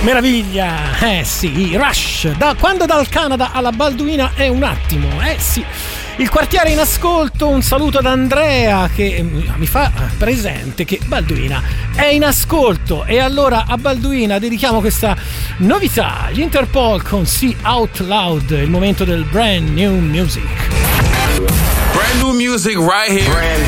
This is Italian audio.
Meraviglia, sì, Rush, quando dal Canada alla Balduina è un attimo, sì. Il quartiere in ascolto, un saluto ad Andrea che mi fa presente che Balduina è in ascolto, e allora a Balduina dedichiamo questa novità, gli Interpol con See Out Loud, il momento del brand new music. Brand new music right here.